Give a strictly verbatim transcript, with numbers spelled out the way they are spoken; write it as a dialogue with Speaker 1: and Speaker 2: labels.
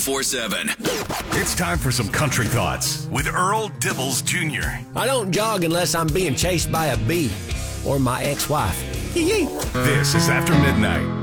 Speaker 1: four seven.
Speaker 2: It's time for some country thoughts with Earl Dibbles Junior
Speaker 3: I don't jog unless I'm being chased by a bee or my ex-wife.
Speaker 2: This is After Midnight.